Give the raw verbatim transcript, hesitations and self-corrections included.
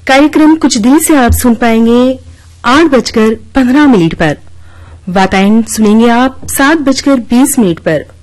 कार्यक्रम कुछ देर से आप सुन पाएंगे आठ बजकर पंद्रह मिनट पर। वातायन सुनेंगे आप सात बजकर बीस मिनट पर।